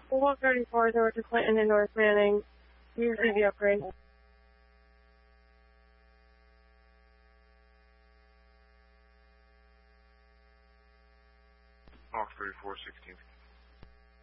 134 over to Clinton and North Manning. You receive the upgrade. Hawk 34, 16th.